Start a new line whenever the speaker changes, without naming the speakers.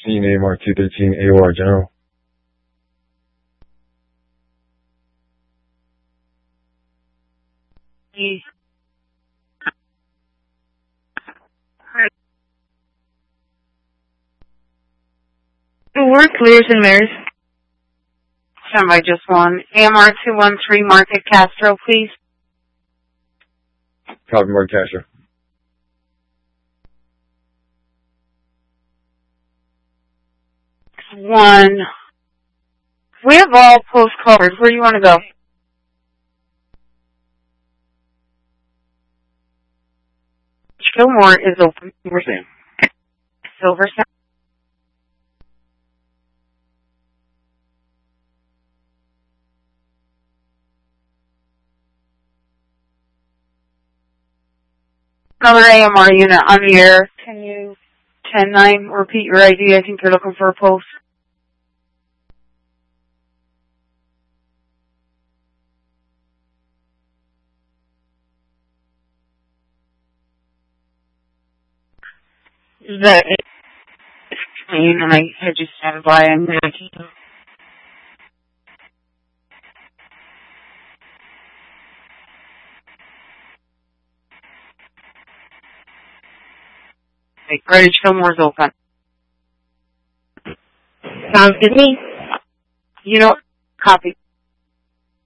16, AMR 213, AOR General.
We're clears and mirrors.
Somebody just won. AMR 213, Market Castro, please.
Copy, Mark Castro.
One. We have all post covered. Where do you want to go? Fillmore is open. We're seeing. Silver Sound. Another AMR unit on the air. Can you 10-9 repeat your ID? I think you're looking for a post. That is clean, and I had you stand by and Greenwich Fillmore's open.
Sounds good to me.
You know, copy.